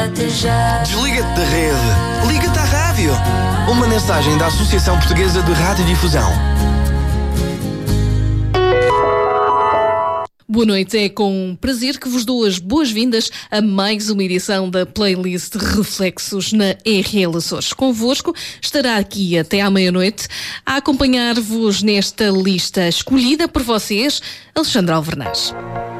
Desliga-te da rede. Liga-te à rádio. Uma mensagem da Associação Portuguesa de Radiodifusão. Boa noite, é com prazer que vos dou as boas-vindas a mais uma edição da playlist Reflexos na RL Açores. Convosco estará aqui até à meia-noite a acompanhar-vos nesta lista escolhida por vocês, Alexandre Alvernaz.